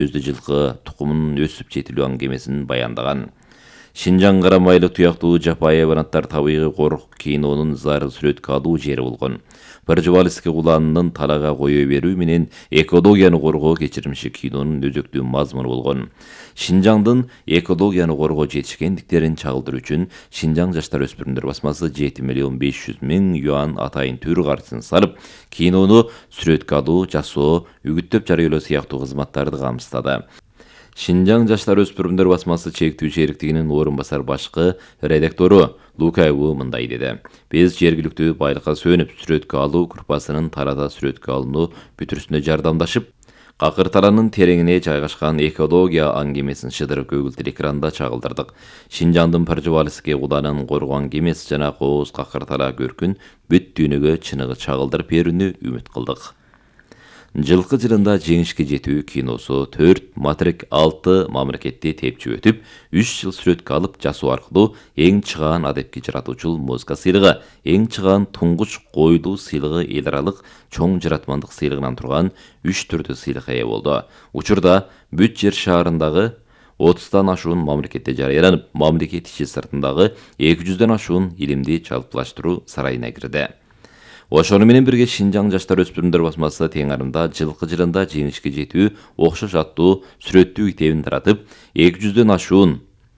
өзді жылқы тұқымын өсіп жетілу аңгемесін баяндаған. Шинжаң карамайлы туяктуу жапайы hayvanаттар табигый корк кинонун зары сүрөткө алуу жери болгон. Пржевальский куланынын талага кое берүү менен экологияны коргоо кечирмиши кинонун өзөктүү мазмуну болгон. Шинжаңдын экологияны коргоо жетишкендиктерин чагылдыруу үчүн Шинжаң жаштар өспүрүмдөр басмасы 7.500.000 юан атайын төр каржысын салып, кинону сүрөткө алуу, жасоо, үгүттөп жарыялоо сыяктуу кызматтарды камсыздады. Шинжаң жаштар өспүрүмдөр басмасы чектүү шериктигинин орун басар башкы редактору Лукаеву мындай деди. Биз жергиликтүү байлыкка сүйөнүп сүрөткө алуу группасынын тарата сүрөткө алууну бүтүрүсүнө жардамдашып, Какыртаранын тереңине жайгашкан экология аңгемесин шыдырып көгүлтүр экранда чагылдырдык. Шинжаңдын Пржевальский куланын коргоо аңгемеси жана Кооз Какыртара көркүн бүт дүйнөгө чыныгы чагылдырып берүүнү үмүт кылдык. Жылкы жылында жеңишке жетүү киносу 4 материк 6 мамлекетти тепчип өтүп, 3 жыл сүрөткө алып жасоо аркылуу эң чыгаан адепки жаратуучул музыка сыйлыгы, эң чыгаан туңгуч койлуу сыйлыгы эл аралык чоң жаратмандык сыйлыгынан турган 3 түрдүү сыйлыкка ээ болду. Учурда бүт жер шаарындагы 30-тан ашуун мамлекетте жарыяланып, мамлекет ичи сыртындагы 200дөн ашуун илимди жалпылаштыруу сарайына кирди. Ошону менен бирге Шинжаң жаштар өспүрүмдөр басмасы тең арымда жылкы жылында жеңишке жетүү окшош аттуу сүрөттүү китебин таратып, 200дөн ашуун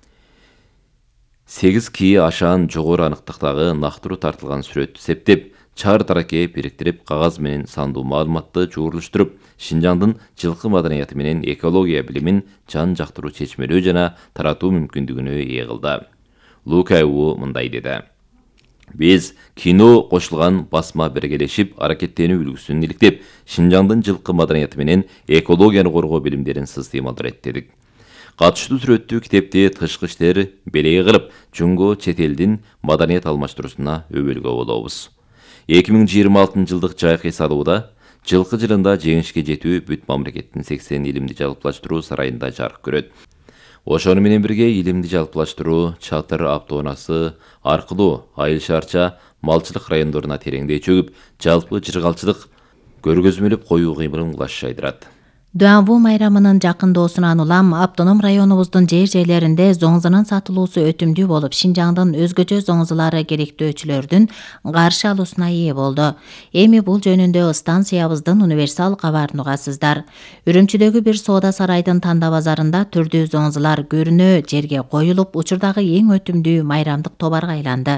8 кийи ашаан жогору аныктыктагы нактыруу тартылган сүрөттү септеп, чар тараке бириктирип, кагаз менен сандуу маалыматты жуурулуштуруп, Шинжаңдын жылкы маданияты менен экология билимин жан жактыруу чечмелөө жана таратуу мүмкүндүгүнө ээ кылды. Лукаеву мындай деди. Биз кино кошулган басма биргелешип, аракеттенүү үлгүсүн иликтеп, Шинжаңдын жылкы маданияты менен экологияны коргоо билимдерин системалдуу иреттедик. Катыштуу сүрөттүү китепти тышкы иштер белеги кылып, жунго чет элдин маданият алмаштыруусуна өбөлгө болобуз. 2026 жылдык жайкы эсалууда жылкы жылында жеңишке жетүү бүт мамлекеттин 80 илимди жалпылаштыруу сарайында жарык көрөт. Ошону менен бирге илимди жалпылаштыруу чатыр автоунаасы аркылуу айыл шаарча малчылык райондоруна тереңдей чөгүп, жалпы жыргалчылык көргөзмөлөп коюу кыймылын кулаш жайдырат. Дуанву майрамынын жакындоосунан улам автоном районубуздун жерлеринде зоңзунун сатылуусу өтүмдүү болуп, Шинжаңдын өзгөчө зоңзулары керектөөчүлөрдүн каршы алуусуна ээ болду. Эми бул жөнүндө станциябыздын универсал кабарын угасыздар. Үрүмчүдөгү бир соода сарайдын танда базарында түрдүү зоңзулар көрүнө жерге коюлуп, учурдагы эң өтүмдүү майрамдык товарга айланды.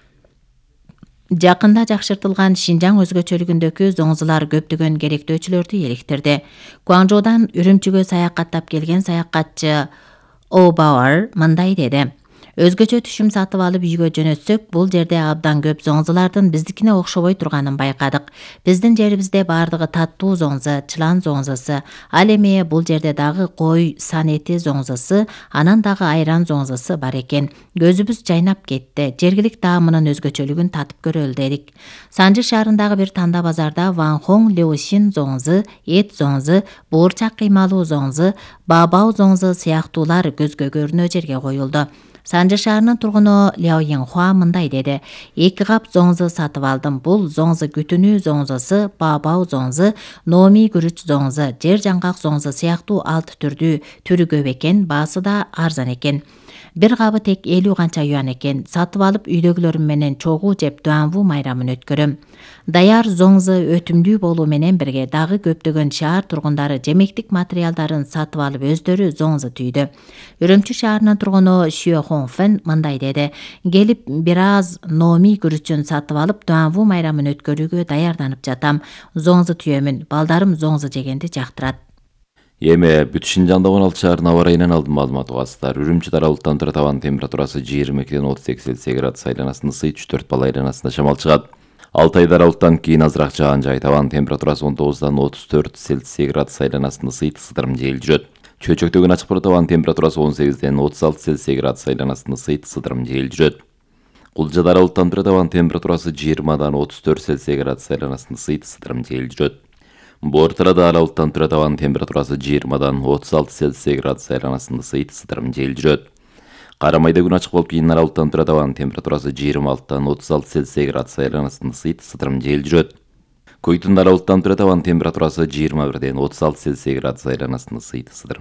Жакында жакшыртылган Шинжаң өзгөчөлүгүндөгү зоңзулар көптөгөн керектөөчүлөрдү эликтирди. Гуанчжоудан Үрүмчүгө саякаттап келген саякатчы О Бауэр мындай деди. Өзгөчө түшүм сатып алып үйгө жөнөтсөк, бул жерде абдан көп зоңзулардын биздикине окшобой турганын байкадык. Биздин жерибизде бардыгы таттуу зоңзу, чылан зоңзусу, ал эми бул жерде дагы кой сан эти зоңзусу, анан дагы айран зоңзусу бар экен. Көзүбүз жайнап кетти. Жергилик таамынын өзгөчөлүгүн татып көрөлү дедик. Санжы шаарындагы бир танда базарда Ван Хонг Леошин зоңзу, эт зоңзу, буурчак кыймалуу зоңзу, бабау зоңзу сыяктуулар көзгө көрүнө жерге коюлду. Санжы шаарынын тургуну Ляо Йинхуа мындай деди. 2 кап зоңзу сатып алдым. Бул зоңзу күтүнүү зоңзусу, бабау зоңзу, номи күрүч зоңзу, жер жаңгак зоңзу сыяктуу 6 түрдүү түрү көп экен, баасы да арзан экен. Бир кабы тек 50 канча юан экен. Сатып алып үйдөгүлөрүм менен чогуу жеп Дуанву майрамын өткөрөм. Даяр зоңзу өтүмдүү болуу менен бирге дагы көптөгөн шаар тургундары жемектик материалдарын сатып алып өздөрү зоңзу түйдү. Үрүмчү шаарынын тургуну Шүө Хонфен мындай деди. Келип бир аз номи күрүчүн сатып алып Дуанву майрамын өткөрүүгө даярданып жатам. Зоңзу түйөмүн. Балдарым зоңзу жегенди жактырат. Эми бүт Шинжаңда 16 шаарынын аба ырайынан алдын маалымат угасыздар. Үрүмчү аралыктан тура табан температурасы 22-ден 38 Цельсий градус айланасында ысый, 3-4 балл айланасында шамал чыгат. Алтайда аралыктан кийин азыраак жаан жай, табан температурасы 19-дан 34 Цельсий градус айланасында ысый, сыдырым жел жүрөт. Чөчөктөгүн ачык бура табан температурасы 18-ден 36 Цельсий градус айланасында ысый, сыдырым жел жүрөт. Кулжада аралыктан тура табан температурасы 20-дан 34 Цельсий градус айланасында ысый, сыдырым жел жүрөт. Бортырада аралыктан тура табан температурасы 20-дан 36 Цельсий градус айланасында ысый, сыдырым жел жүрөт. Карамайда күн ачык болуп, кийин аралыктан тура табан температурасы 26-дан 36 Цельсий градус айланасында ысый, сыдырым жел жүрөт. Көйтүн дара булуттанып турат, абанын температурасы 21-ден 36 Цельсий градус айланасында сыйды.